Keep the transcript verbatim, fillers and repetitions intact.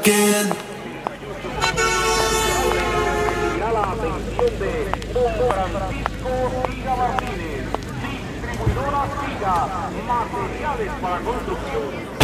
again. A la atención de Don Francisco Siga Martínez, distribuidora Siga, materiales para construcción.